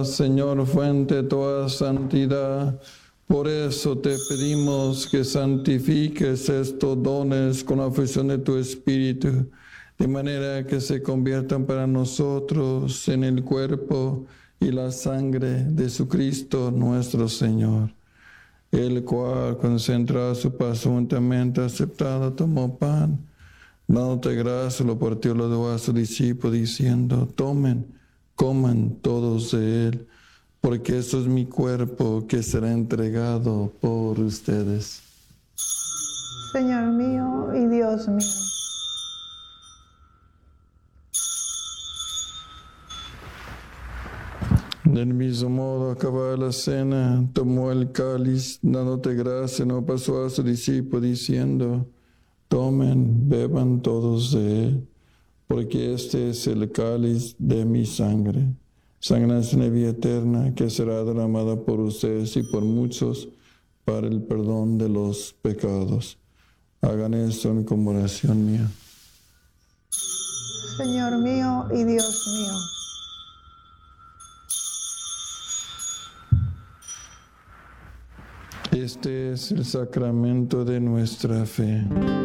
Señor, fuente de toda santidad, por eso te pedimos que santifiques estos dones con la fusión de tu Espíritu, de manera que se conviertan para nosotros en el cuerpo y la sangre de Jesucristo nuestro Señor, el cual, cuando se entró a su paso juntamente aceptado, tomó pan, dándote gracias, lo partió, lo dio a sus discípulos, diciendo: tomen, coman todos de él, porque esto es mi cuerpo que será entregado por ustedes. Señor mío y Dios mío. Del mismo modo, acabada la cena, tomó el cáliz, dándote gracias, no pasó a su discípulo, diciendo: tomen, beban todos de él, porque este es el cáliz de mi sangre, sangre de vida eterna, que será derramada por ustedes y por muchos para el perdón de los pecados. Hagan esto en conmemoración mía. Señor mío y Dios mío. Este es el sacramento de nuestra fe.